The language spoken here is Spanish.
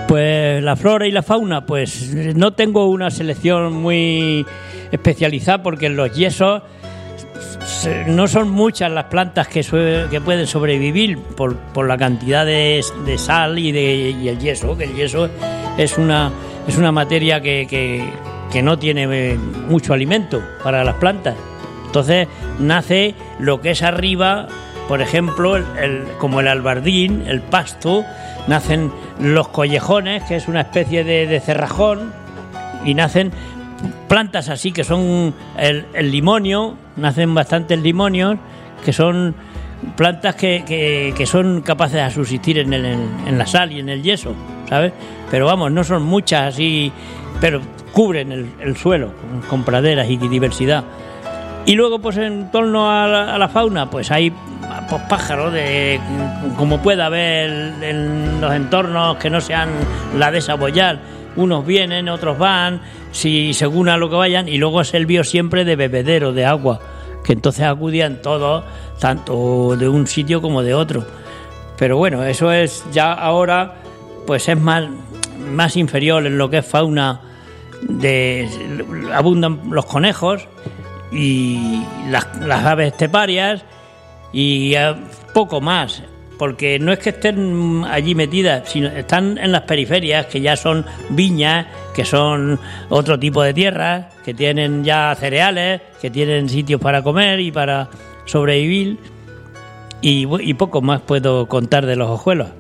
Pues la flora y la fauna, pues no tengo una selección muy especializada porque en los yesos no son muchas las plantas que pueden sobrevivir por la cantidad de sal y el yeso, que el yeso es una materia que no tiene mucho alimento para las plantas. Entonces nace lo que es arriba, por ejemplo, como el albardín, el pasto, nacen los collejones, que es una especie de cerrajón, y nacen plantas así que son el limonio, nacen bastantes limonios, que son plantas que son capaces de subsistir en la sal y en el yeso, ¿sabes? Pero vamos, no son muchas así, pero cubren el suelo con praderas y diversidad. Y luego, pues en torno a la fauna, pues hay pues, pájaros como pueda haber en los entornos que no sean la de Saboyal. Unos vienen, otros van, según a lo que vayan, y luego es el siempre de bebedero de agua, que entonces acudían todos, tanto de un sitio como de otro. Pero bueno, eso es ya ahora, pues es más inferior en lo que es fauna. Abundan los conejos y las aves esteparias y poco más, porque no es que estén allí metidas, sino están en las periferias, que ya son viñas, que son otro tipo de tierras, que tienen ya cereales, que tienen sitios para comer y para sobrevivir, y poco más puedo contar de los ojuelos.